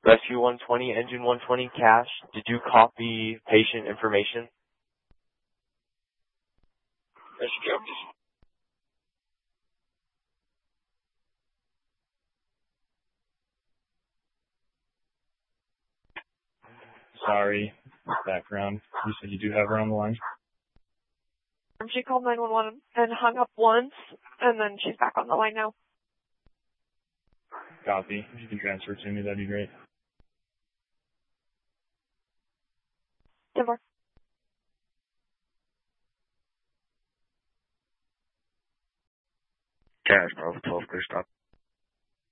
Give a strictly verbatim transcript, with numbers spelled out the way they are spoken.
Rescue one twenty, Engine one twenty, Cash. Did you copy patient information? Rescue. Sorry, background. You said you do have her on the line? She called nine one one and hung up once, and then she's back on the line now. Copy. If you can transfer to me, that'd be great. Denver. Cash, Bravo twelve, clear stop.